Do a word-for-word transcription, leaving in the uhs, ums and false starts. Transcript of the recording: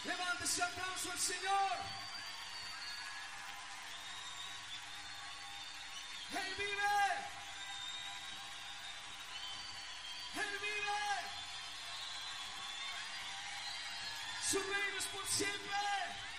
Levante ese aplauso al Señor. Él vive. Él vive. Su reino es por siempre.